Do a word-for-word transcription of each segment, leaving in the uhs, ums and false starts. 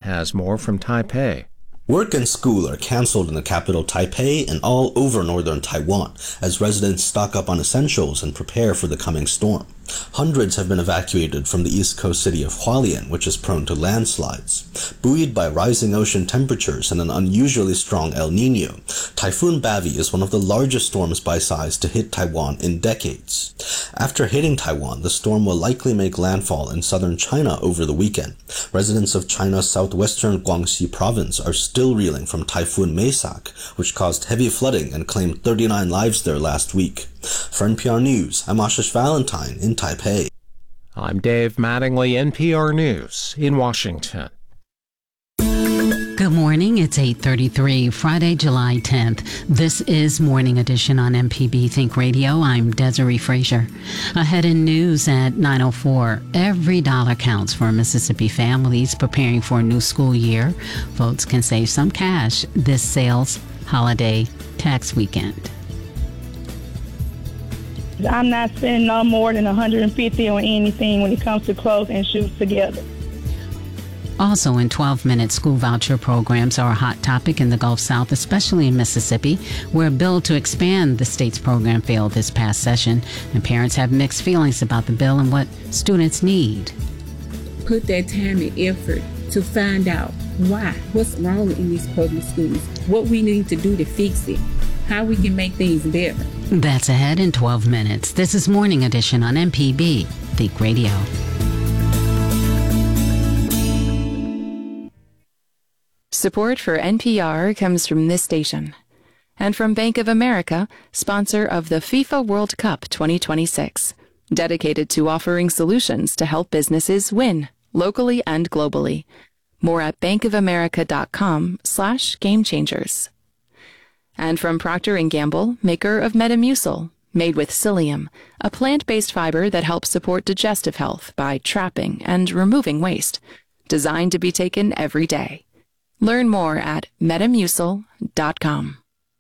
has more from Taipei. Work and school are cancelled in the capital Taipei and all over northern Taiwan as residents stock up on essentials and prepare for the coming storm. Hundreds have been evacuated from the east coast city of Hualien, which is prone to landslides. Buoyed by rising ocean temperatures and an unusually strong El Nino, Typhoon Bavi is one of the largest storms by size to hit Taiwan in decades. After hitting Taiwan, the storm will likely make landfall in southern China over the weekend. Residents of China's southwestern Guangxi province are still reeling from Typhoon Maysak, which caused heavy flooding and claimed thirty-nine lives there last week. For N P R News, I'm Ashish Valentine in Taipei. I'm Dave Mattingly, N P R News in Washington. Good morning. It's eight thirty-three, Friday, July tenth. This is Morning Edition on M P B Think Radio. I'm Desiree Frazier. Ahead in news at nine oh four, every dollar counts for Mississippi families preparing for a new school year. Folks can save some cash this sales holiday tax weekend. I'm not spending no more than one hundred fifty dollars on anything when it comes to clothes and shoes together. Also, in twelve-minute school voucher programs are a hot topic in the Gulf South, especially in Mississippi, where a bill to expand the state's program failed this past session, and parents have mixed feelings about the bill and what students need. Put that time and effort to find out why, what's wrong in these public schools, what we need to do to fix it, how we can make things better. That's ahead in twelve minutes. This is Morning Edition on M P B Think Radio. Support for N P R comes from this station and from Bank of America, sponsor of the FIFA World Cup twenty twenty-six, dedicated to offering solutions to help businesses win locally and globally. More at bankofamerica.com slash game changers. And from Procter and Gamble, maker of Metamucil, made with psyllium, a plant-based fiber that helps support digestive health by trapping and removing waste, designed to be taken every day. Learn more at metamucil dot com.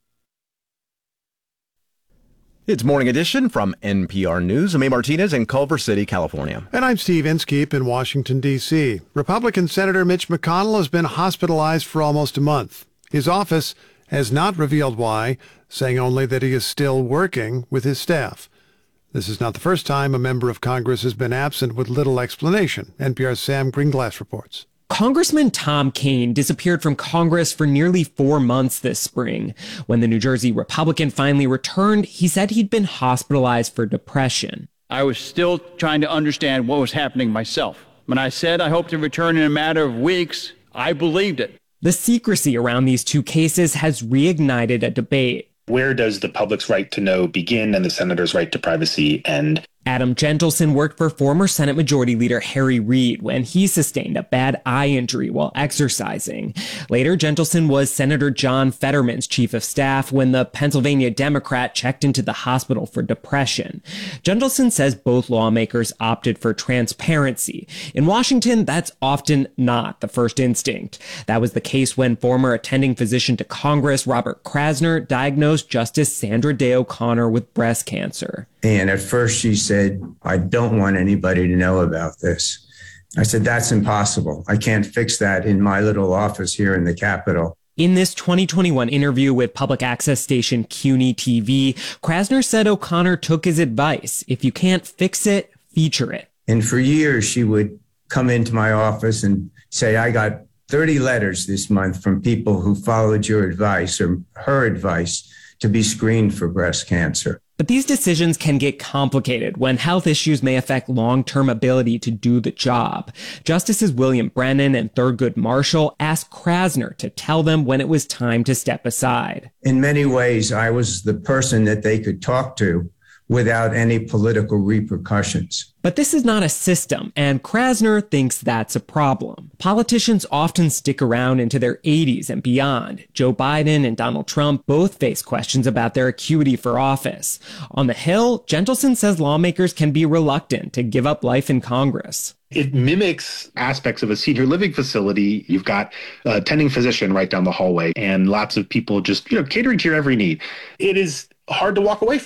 It's Morning Edition from N P R News. I'm A. Martinez in Culver City, California. And I'm Steve Inskeep in Washington, D C Republican Senator Mitch McConnell has been hospitalized for almost a month. His office has not revealed why, saying only that he is still working with his staff. This is not the first time a member of Congress has been absent with little explanation. N P R's Sam Greenglass reports. Congressman Tom Kean disappeared from Congress for nearly four months this spring. When the New Jersey Republican finally returned, he said he'd been hospitalized for depression. I was still trying to understand what was happening myself. When I said I hope to return in a matter of weeks, I believed it. The secrecy around these two cases has reignited a debate. Where does the public's right to know begin and the senator's right to privacy end? Adam Gentleson worked for former Senate Majority Leader Harry Reid when he sustained a bad eye injury while exercising. Later, Gentleson was Senator John Fetterman's chief of staff when the Pennsylvania Democrat checked into the hospital for depression. Gentleson says both lawmakers opted for transparency. In Washington, that's often not the first instinct. That was the case when former attending physician to Congress Robert Krasner diagnosed Justice Sandra Day O'Connor with breast cancer. And at first she said, I don't want anybody to know about this. I said, that's impossible. I can't fix that in my little office here in the Capitol. In this twenty twenty-one interview with public access station C U N Y T V, Krasner said O'Connor took his advice. If you can't fix it, feature it. And for years, she would come into my office and say, I got thirty letters this month from people who followed your advice or her advice to be screened for breast cancer. But these decisions can get complicated when health issues may affect long-term ability to do the job. Justices William Brennan and Thurgood Marshall asked Krasner to tell them when it was time to step aside. In many ways, I was the person that they could talk to without any political repercussions. But this is not a system, and Krasner thinks that's a problem. Politicians often stick around into their eighties and beyond. Joe Biden and Donald Trump both face questions about their acuity for office. On the Hill, Gentleson says lawmakers can be reluctant to give up life in Congress. It mimics aspects of a senior living facility. You've got a attending physician right down the hallway and lots of people just, you know, catering to your every need. It is hard to walk away from.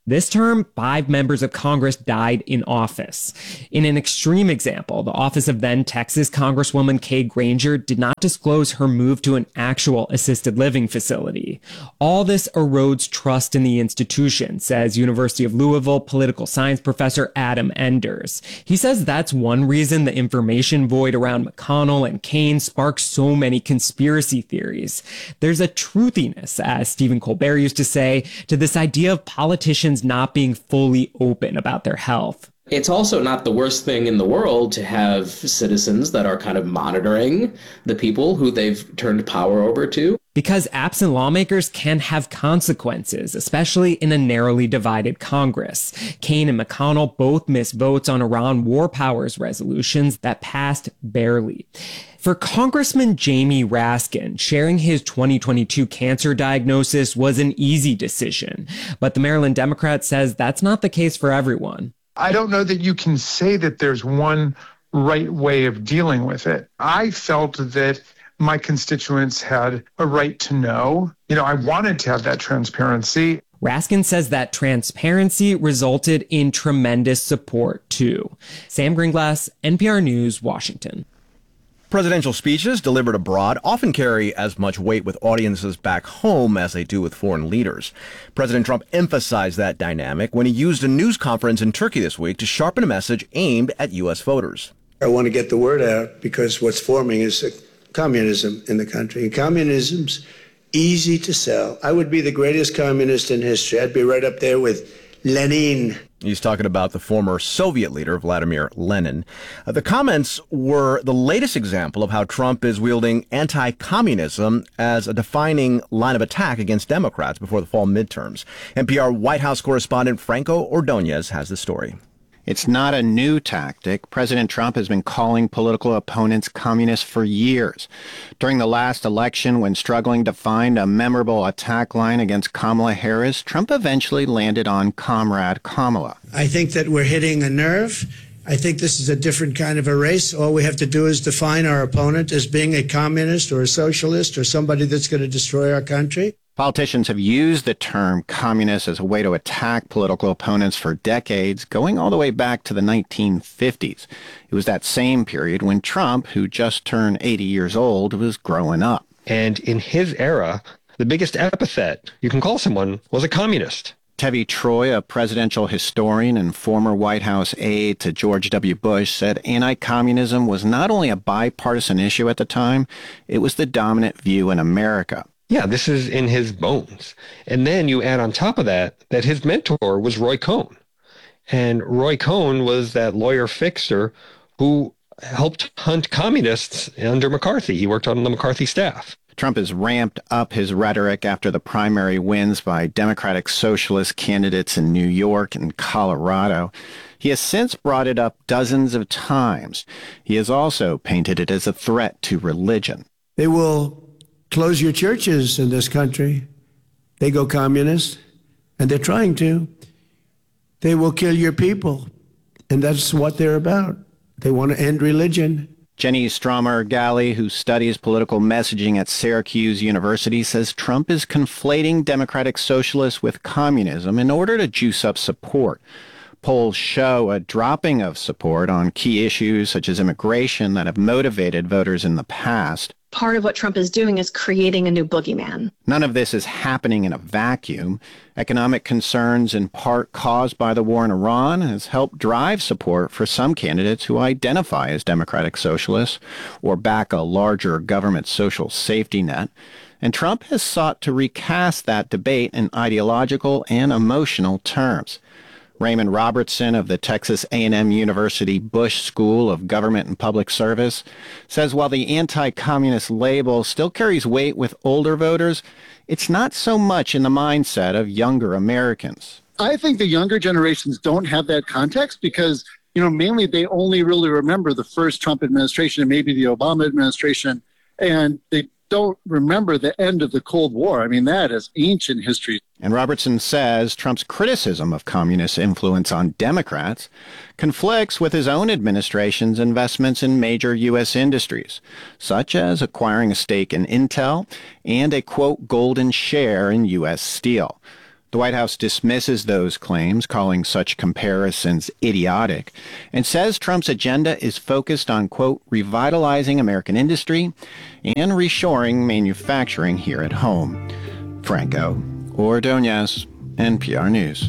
This term, five members of Congress died in office. In an extreme example, the office of then Texas Congresswoman Kay Granger did not disclose her move to an actual assisted living facility. All this erodes trust in the institution, says University of Louisville political science professor Adam Enders. He says that's one reason the information void around McConnell and Kaine sparks so many conspiracy theories. There's a truthiness, as Stephen Colbert used to say, to this idea of politicians not being fully open about their health. It's also not the worst thing in the world to have citizens that are kind of monitoring the people who they've turned power over to. Because absent lawmakers can have consequences, especially in a narrowly divided Congress. Kaine and McConnell both missed votes on Iran war powers resolutions that passed barely. For Congressman Jamie Raskin, sharing his twenty twenty-two cancer diagnosis was an easy decision. But the Maryland Democrat says that's not the case for everyone. I don't know that you can say that there's one right way of dealing with it. I felt that my constituents had a right to know. You know, I wanted to have that transparency. Raskin says that transparency resulted in tremendous support, too. Sam Greenglass, N P R News, Washington. Presidential speeches delivered abroad often carry as much weight with audiences back home as they do with foreign leaders. President Trump emphasized that dynamic when he used a news conference in Turkey this week to sharpen a message aimed at U S voters. I want to get the word out because what's forming is communism in the country. And communism's easy to sell. I would be the greatest communist in history. I'd be right up there with Lenin. He's talking about the former Soviet leader, Vladimir Lenin. Uh, the comments were the latest example of how Trump is wielding anti-communism as a defining line of attack against Democrats before the fall midterms. N P R White House correspondent Franco Ordonez has the story. It's not a new tactic. President Trump has been calling political opponents communists for years. During the last election, when struggling to find a memorable attack line against Kamala Harris, Trump eventually landed on Comrade Kamala. I think that we're hitting a nerve. I think this is a different kind of a race. All we have to do is define our opponent as being a communist or a socialist or somebody that's going to destroy our country. Politicians have used the term communist as a way to attack political opponents for decades, going all the way back to the nineteen fifties. It was that same period when Trump, who just turned eighty years old, was growing up. And in his era, the biggest epithet you can call someone was a communist. Tevi Troy, a presidential historian and former White House aide to George W. Bush, said anti-communism was not only a bipartisan issue at the time, it was the dominant view in America. Yeah, this is in his bones. And then you add on top of that, that his mentor was Roy Cohn. And Roy Cohn was that lawyer fixer who helped hunt communists under McCarthy. He worked on the McCarthy staff. Trump has ramped up his rhetoric after the primary wins by Democratic Socialist candidates in New York and Colorado. He has since brought it up dozens of times. He has also painted it as a threat to religion. They will close your churches in this country. They go communist, and they're trying to. They will kill your people, and that's what they're about. They want to end religion. Jenny Stromer-Galley, who studies political messaging at Syracuse University, says Trump is conflating democratic socialists with communism in order to juice up support. Polls show a dropping of support on key issues such as immigration that have motivated voters in the past. Part of what Trump is doing is creating a new boogeyman. None of this is happening in a vacuum. Economic concerns, in part caused by the war in Iran, has helped drive support for some candidates who identify as democratic socialists or back a larger government social safety net. And Trump has sought to recast that debate in ideological and emotional terms. Raymond Robertson of the Texas A and M University Bush School of Government and Public Service says while the anti-communist label still carries weight with older voters, it's not so much in the mindset of younger Americans. I think the younger generations don't have that context because, you know, mainly they only really remember the first Trump administration and maybe the Obama administration, and they don't remember the end of the Cold War. I mean, that is ancient history. And Robertson says Trump's criticism of communist influence on Democrats conflicts with his own administration's investments in major U S industries, such as acquiring a stake in Intel and a, quote, golden share in U S Steel. The White House dismisses those claims, calling such comparisons idiotic, and says Trump's agenda is focused on, quote, revitalizing American industry and reshoring manufacturing here at home. Franco Ordonez, N P R News.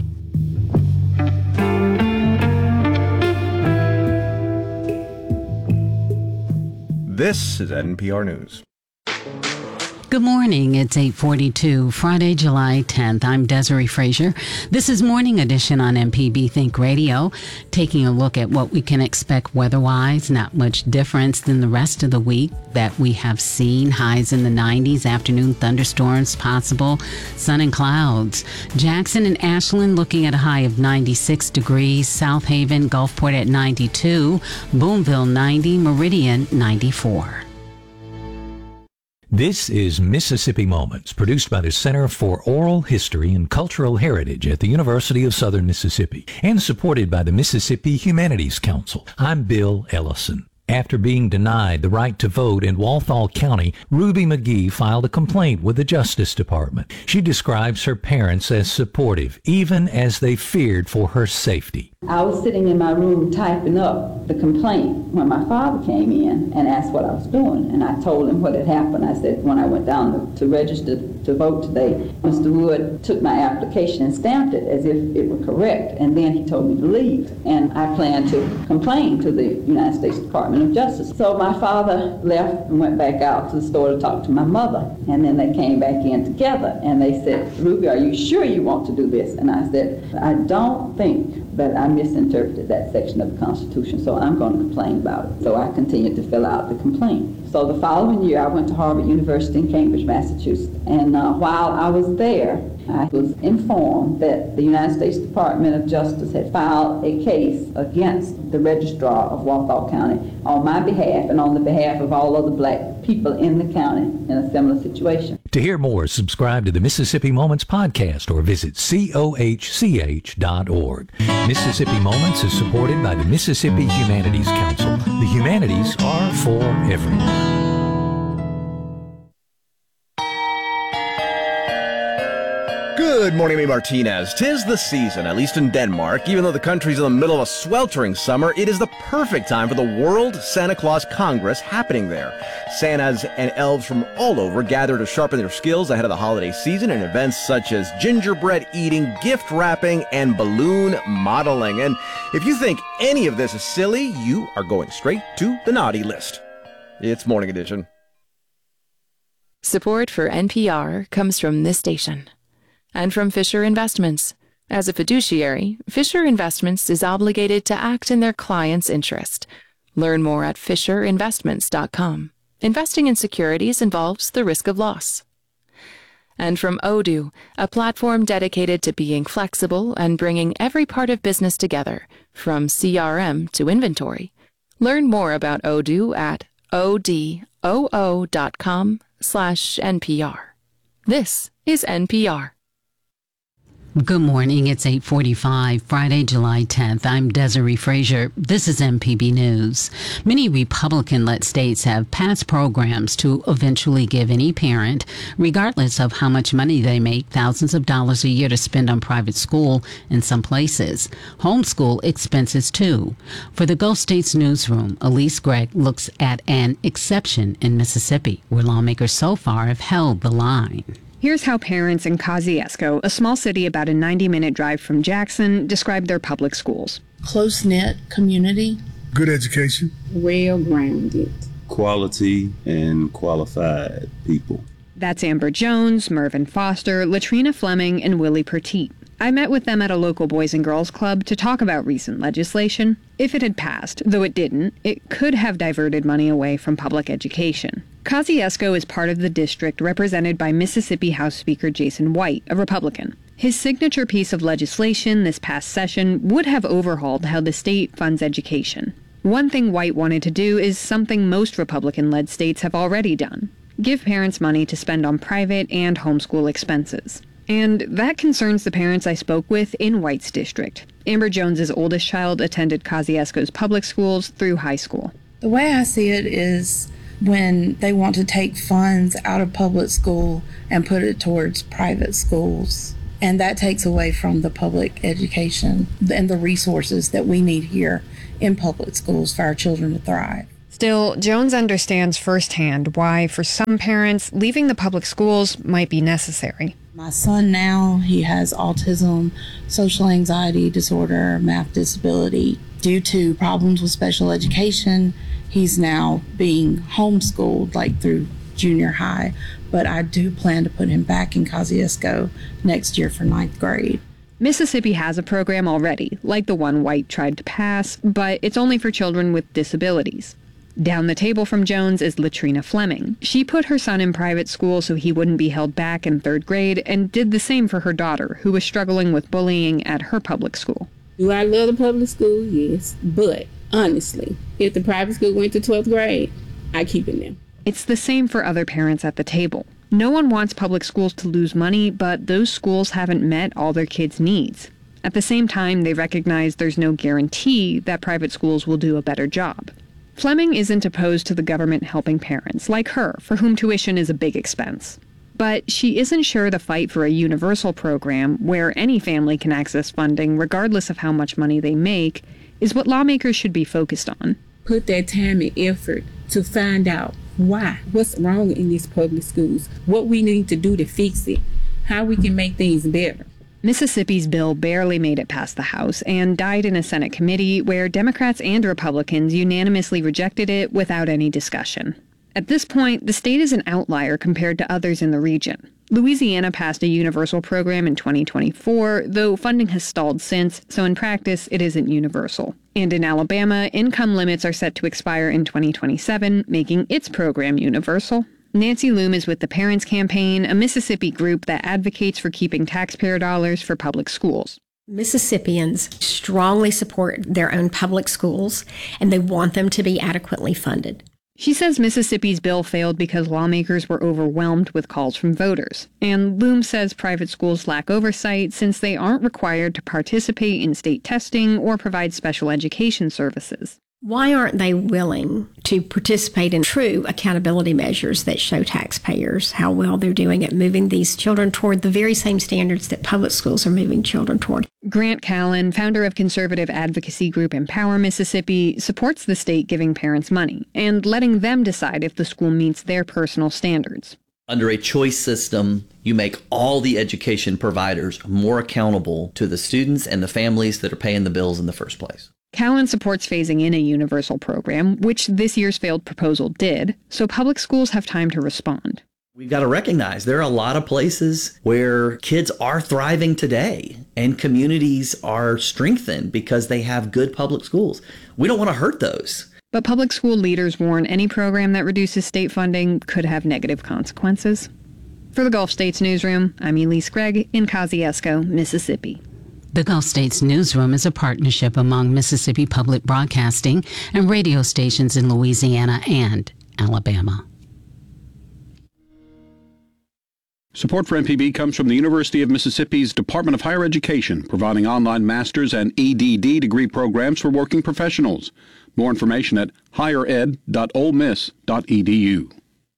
This is N P R News. Good morning. It's eight forty-two, Friday, July tenth. I'm Desiree Frazier. This is Morning Edition on M P B Think Radio, taking a look at what we can expect weather-wise. Not much difference than the rest of the week that we have seen. Highs in the nineties, afternoon thunderstorms possible, sun and clouds. Jackson and Ashland looking at a high of ninety-six degrees, South Haven, Gulfport at ninety-two, Boonville ninety, Meridian ninety-four. This is Mississippi Moments, produced by the Center for Oral History and Cultural Heritage at the University of Southern Mississippi and supported by the Mississippi Humanities Council. I'm Bill Ellison. After being denied the right to vote in Walthall County, Ruby McGee filed a complaint with the Justice Department. She describes her parents as supportive, even as they feared for her safety. I was sitting in my room typing up the complaint when my father came in and asked what I was doing. And I told him what had happened. I said, when I went down to, to register to vote today, Mister Wood took my application and stamped it as if it were correct. And then he told me to leave. And I planned to complain to the United States Department of Justice. So my father left and went back out to the store to talk to my mother. And then they came back in together. And they said, Ruby, are you sure you want to do this? And I said, I don't think that I misinterpreted that section of the Constitution, so I'm going to complain about it. So I continued to fill out the complaint. So the following year, I went to Harvard University in Cambridge, Massachusetts, and uh, while I was there, I was informed that the United States Department of Justice had filed a case against the registrar of Walthall County on my behalf and on the behalf of all other black people in the county in a similar situation. To hear more, subscribe to the Mississippi Moments podcast or visit C O H C H dot org. Mississippi Moments is supported by the Mississippi Humanities Council. The humanities are for everyone. Good morning, me Martinez. Tis the season, at least in Denmark. Even though the country's in the middle of a sweltering summer, it is the perfect time for the World Santa Claus Congress happening there. Santas and elves from all over gather to sharpen their skills ahead of the holiday season in events such as gingerbread eating, gift wrapping, and balloon modeling. And if you think any of this is silly, you are going straight to the naughty list. It's Morning Edition. Support for N P R comes from this station. And from Fisher Investments. As a fiduciary, Fisher Investments is obligated to act in their client's interest. Learn more at fisher investments dot com. Investing in securities involves the risk of loss. And from Odoo, a platform dedicated to being flexible and bringing every part of business together, from C R M to inventory. Learn more about Odoo at odoo dot com slash N P R. This is N P R. Good morning. It's eight forty-five, Friday, July tenth. I'm Desiree Frazier. This is M P B News. Many Republican-led states have passed programs to eventually give any parent, regardless of how much money they make, thousands of dollars a year to spend on private school in some places. Homeschool expenses, too. For the Gulf States Newsroom, Elise Gregg looks at an exception in Mississippi, where lawmakers so far have held the line. Here's how parents in Kosciuszko, a small city about a ninety-minute drive from Jackson, describe their public schools. Close-knit community. Good education. Well-grounded. Quality and qualified people. That's Amber Jones, Mervyn Foster, Latrina Fleming, and Willie Pertite. I met with them at a local Boys and Girls Club to talk about recent legislation. If it had passed, though it didn't, it could have diverted money away from public education. Kosciuszko is part of the district represented by Mississippi House Speaker Jason White, a Republican. His signature piece of legislation this past session would have overhauled how the state funds education. One thing White wanted to do is something most Republican-led states have already done: give parents money to spend on private and homeschool expenses. And that concerns the parents I spoke with in White's district. Amber Jones's oldest child attended Kosciuszko's public schools through high school. The way I see it is when they want to take funds out of public school and put it towards private schools. And that takes away from the public education and the resources that we need here in public schools for our children to thrive. Still, Jones understands firsthand why, for some parents, leaving the public schools might be necessary. My son now, he has autism, social anxiety disorder, math disability. Due to problems with special education, he's now being homeschooled, like through junior high. But I do plan to put him back in Kosciuszko next year for ninth grade. Mississippi has a program already, like the one White tried to pass, but it's only for children with disabilities. Down the table from Jones is Latrina Fleming. She put her son in private school so he wouldn't be held back in third grade, and did the same for her daughter, who was struggling with bullying at her public school. Do I love the public school? Yes. But honestly, if the private school went to twelfth grade, I keep it there. It's the same for other parents at the table. No one wants public schools to lose money, but those schools haven't met all their kids' needs. At the same time, they recognize there's no guarantee that private schools will do a better job. Fleming isn't opposed to the government helping parents, like her, for whom tuition is a big expense. But she isn't sure the fight for a universal program, where any family can access funding regardless of how much money they make, is what lawmakers should be focused on. Put that time and effort to find out why, what's wrong in these public schools, what we need to do to fix it, how we can make things better. Mississippi's bill barely made it past the House and died in a Senate committee where Democrats and Republicans unanimously rejected it without any discussion. At this point, the state is an outlier compared to others in the region. Louisiana passed a universal program in twenty twenty-four, though funding has stalled since, so in practice, it isn't universal. And in Alabama, income limits are set to expire in twenty twenty-seven, making its program universal. Nancy Loom is with the Parents Campaign, a Mississippi group that advocates for keeping taxpayer dollars for public schools. Mississippians strongly support their own public schools, and they want them to be adequately funded. She says Mississippi's bill failed because lawmakers were overwhelmed with calls from voters. And Loom says private schools lack oversight since they aren't required to participate in state testing or provide special education services. Why aren't they willing to participate in true accountability measures that show taxpayers how well they're doing at moving these children toward the very same standards that public schools are moving children toward? Grant Callen, founder of conservative advocacy group Empower Mississippi, supports the state giving parents money and letting them decide if the school meets their personal standards. Under a choice system, you make all the education providers more accountable to the students and the families that are paying the bills in the first place. Callen supports phasing in a universal program, which this year's failed proposal did, so public schools have time to respond. We've got to recognize there are a lot of places where kids are thriving today and communities are strengthened because they have good public schools. We don't want to hurt those. But public school leaders warn any program that reduces state funding could have negative consequences. For the Gulf States Newsroom, I'm Elise Gregg in Kosciuszko, Mississippi. The Gulf States Newsroom is a partnership among Mississippi Public Broadcasting and radio stations in Louisiana and Alabama. Support for M P B comes from the University of Mississippi's Department of Higher Education, providing online master's and E D D degree programs for working professionals. More information at higher ed dot ole miss dot e d u.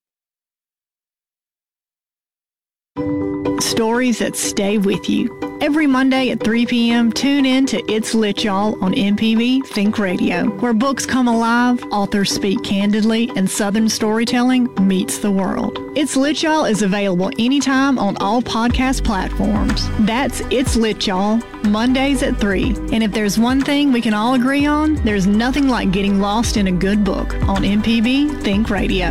Stories that stay with you. Every Monday at three p.m., tune in to It's Lit Y'all on M P B Think Radio, where books come alive, authors speak candidly, and Southern storytelling meets the world. It's Lit Y'all is available anytime on all podcast platforms. That's It's Lit Y'all, Mondays at three. And if there's one thing we can all agree on, there's nothing like getting lost in a good book on M P B Think Radio.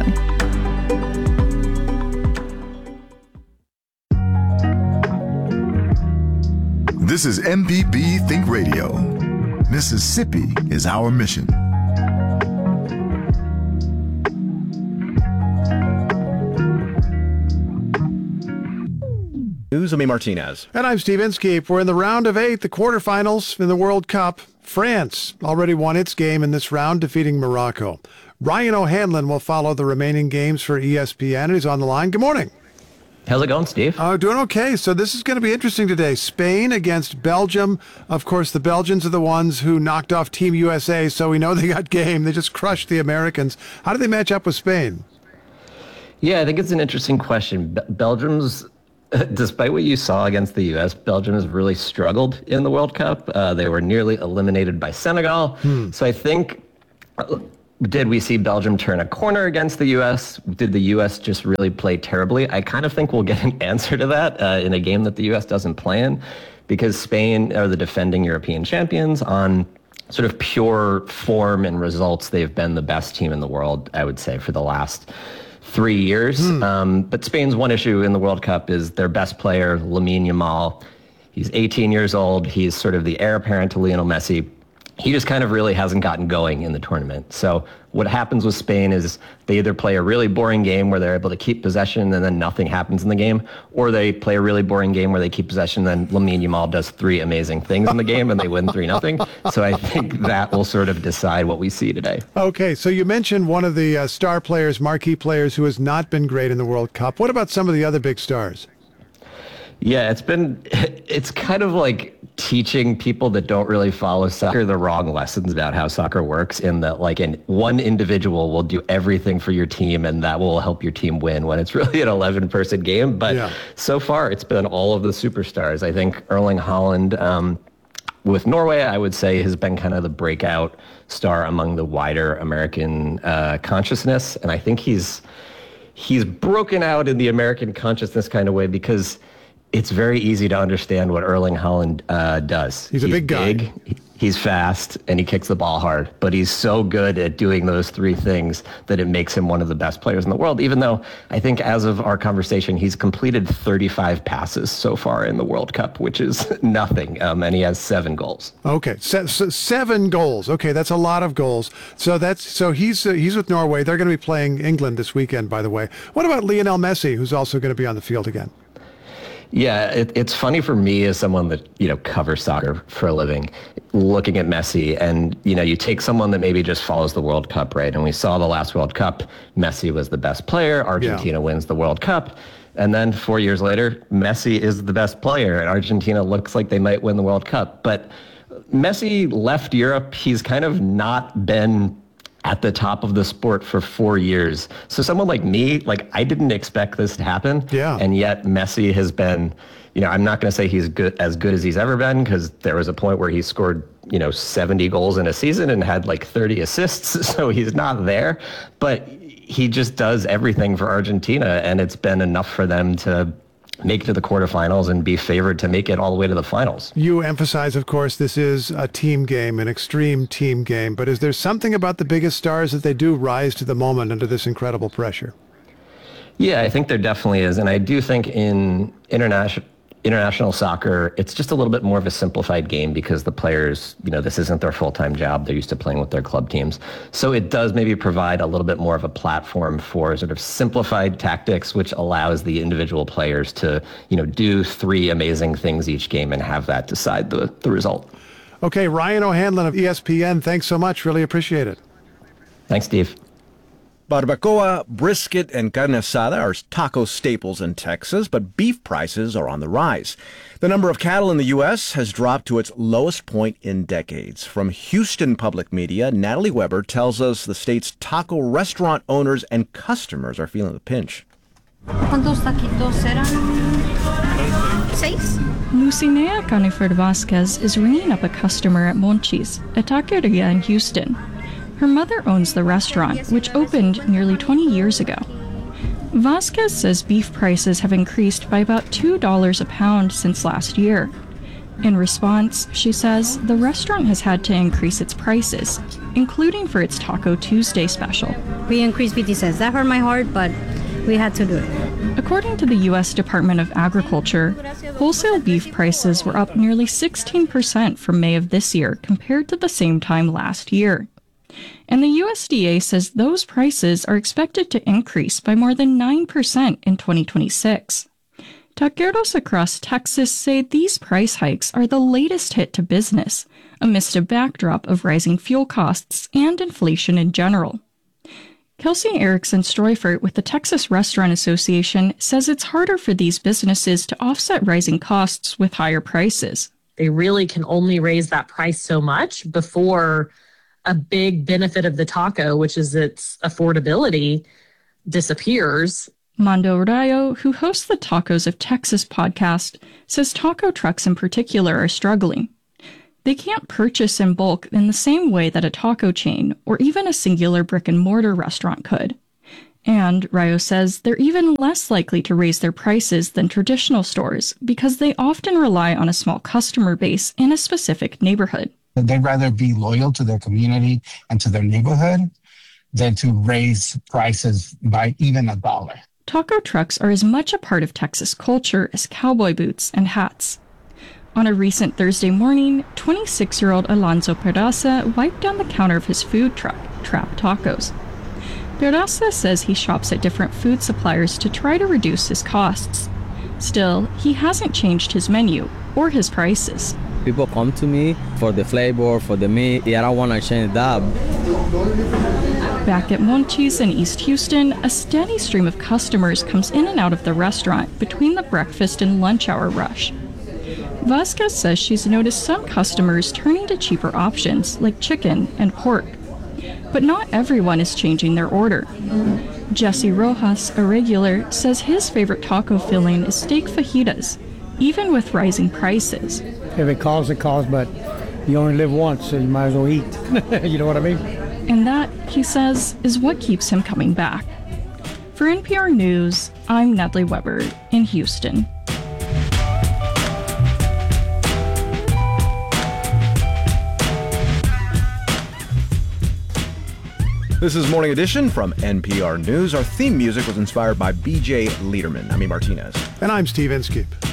This is M P B Think Radio. Mississippi is our mission. News, Amy Martinez. And I'm Steve Inskeep. We're in the round of eight, the quarterfinals in the World Cup. France already won its game in this round, defeating Morocco. Ryan O'Hanlon will follow the remaining games for E S P N. He's on the line. Good morning. How's it going, Steve? Oh, doing okay. So this is going to be interesting today. Spain against Belgium. Of course, the Belgians are the ones who knocked off Team U S A, so we know they got game. They just crushed the Americans. How do they match up with Spain? Yeah, I think it's an interesting question. Be- Belgium's despite what you saw against the U S, Belgium has really struggled in the World Cup. Uh, they were nearly eliminated by Senegal. Hmm. So I think, uh, did we see Belgium turn a corner against the U S? Did the U S just really play terribly? I kind of think we'll get an answer to that uh, in a game that the U S doesn't play in, because Spain are the defending European champions. On sort of pure form and results, they've been the best team in the world, I would say, for the last three years. Hmm. Um, but Spain's one issue in the World Cup is their best player, Lamine Yamal. He's eighteen years old. He's sort of the heir apparent to Lionel Messi. He just kind of really hasn't gotten going in the tournament. So what happens with Spain is they either play a really boring game where they're able to keep possession and then nothing happens in the game, or they play a really boring game where they keep possession and then Lamine Yamal does three amazing things in the game and they win three nothing. So I think that will sort of decide what we see today. Okay, so you mentioned one of the uh, star players, marquee players, who has not been great in the World Cup. What about some of the other big stars? Yeah, it's been, it's kind of like teaching people that don't really follow soccer the wrong lessons about how soccer works, in that like in one individual will do everything for your team and that will help your team win when it's really an eleven person game. But yeah. So far it's been all of the superstars. I think Erling Haaland um, with Norway, I would say, has been kind of the breakout star among the wider American uh, consciousness. And I think he's, he's broken out in the American consciousness kind of way because it's very easy to understand what Erling Haaland uh, does. He's a he's big guy. Big, he's fast, and he kicks the ball hard. But he's so good at doing those three things that it makes him one of the best players in the world, even though I think as of our conversation, he's completed thirty-five passes so far in the World Cup, which is nothing. Um, and he has seven goals. Okay, Se- se- seven goals. Okay, that's a lot of goals. So that's so he's uh, he's with Norway. They're going to be playing England this weekend, by the way. What about Lionel Messi, who's also going to be on the field again? Yeah, it, it's funny for me as someone that, you know, covers soccer for a living, looking at Messi, and, you know, you take someone that maybe just follows the World Cup, right? And we saw the last World Cup, Messi was the best player, Argentina yeah. wins the World Cup. And then four years later, Messi is the best player and Argentina looks like they might win the World Cup. But Messi left Europe. He's kind of not been at the top of the sport for four years. So someone like me, like I didn't expect this to happen. Yeah. And yet Messi has been, you know, I'm not going to say he's good as good as he's ever been, because there was a point where he scored, you know, seventy goals in a season and had like thirty assists. So he's not there, but he just does everything for Argentina. And it's been enough for them to make it to the quarterfinals and be favored to make it all the way to the finals. You emphasize, of course, this is a team game, an extreme team game, but is there something about the biggest stars that they do rise to the moment under this incredible pressure? Yeah, I think there definitely is. And I do think in international international soccer, it's just a little bit more of a simplified game because the players, you know, this isn't their full-time job. They're used to playing with their club teams. So it does maybe provide a little bit more of a platform for sort of simplified tactics, which allows the individual players to, you know, do three amazing things each game and have that decide the, the result. Okay, Ryan O'Hanlon of E S P N, thanks so much. Really appreciate it. Thanks, Steve. Barbacoa, brisket, and carne asada are taco staples in Texas, but beef prices are on the rise. The number of cattle in the U S has dropped to its lowest point in decades. From Houston Public Media, Natalie Weber tells us the state's taco restaurant owners and customers are feeling the pinch. ¿Cuántos taquitos eran? Seis. Lucinea Caniford Vasquez is ringing up a customer at Monchi's, a taqueria in Houston. Her mother owns the restaurant, which opened nearly twenty years ago. Vasquez says beef prices have increased by about two dollars a pound since last year. In response, she says the restaurant has had to increase its prices, including for its Taco Tuesday special. We increased fifty cents. That hurt my heart, but we had to do it. According to the U S Department of Agriculture, wholesale beef prices were up nearly sixteen percent from May of this year compared to the same time last year. And the U S D A says those prices are expected to increase by more than nine percent in twenty twenty-six. Taqueros across Texas say these price hikes are the latest hit to business, amidst a backdrop of rising fuel costs and inflation in general. Kelsey Erickson Stroifert with the Texas Restaurant Association says it's harder for these businesses to offset rising costs with higher prices. They really can only raise that price so much before a big benefit of the taco, which is its affordability, disappears. Mando Rayo, who hosts the Tacos of Texas podcast, says taco trucks in particular are struggling. They can't purchase in bulk in the same way that a taco chain or even a singular brick-and-mortar restaurant could. And, Rayo says, they're even less likely to raise their prices than traditional stores because they often rely on a small customer base in a specific neighborhood. They'd rather be loyal to their community and to their neighborhood than to raise prices by even a dollar. Taco trucks are as much a part of Texas culture as cowboy boots and hats. On a recent Thursday morning, twenty-six-year-old Alonso Peraza wiped down the counter of his food truck, Trap Tacos. Peraza says he shops at different food suppliers to try to reduce his costs. Still, he hasn't changed his menu or his prices. People come to me for the flavor, for the meat. I don't want to change that. Back at Monchis in East Houston, a steady stream of customers comes in and out of the restaurant between the breakfast and lunch hour rush. Vasquez says she's noticed some customers turning to cheaper options like chicken and pork. But not everyone is changing their order. Jesse Rojas, a regular, says his favorite taco filling is steak fajitas, even with rising prices. If it calls, it calls, but you only live once, so you might as well eat. You know what I mean? And that, he says, is what keeps him coming back. For N P R News, I'm Natalie Weber in Houston. This is Morning Edition from N P R News. Our theme music was inspired by B J Liederman. I'm E. Martinez. And I'm Steve Inskeep.